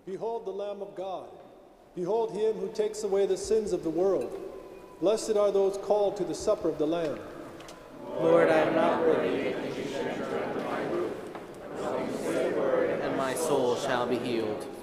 Behold the Lamb of God. Behold him who takes away the sins of the world. Blessed are those called to the supper of the Lamb. Lord, I am not worthy that you should enter under my roof, but only say a word, and my soul shall be healed.